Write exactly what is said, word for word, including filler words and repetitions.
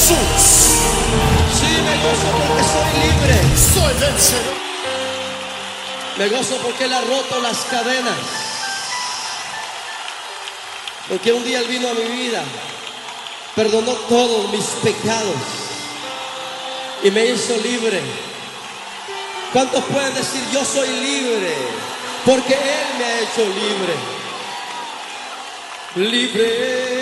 Jesús. Sí, me gozo porque soy libre. Soy vencedor. Me gozo porque Él ha roto las cadenas. Porque un día Él vino a mi vida, perdonó todos mis pecados y me hizo libre. ¿Cuántos pueden decir yo soy libre? Porque Él me ha hecho libre. Libre.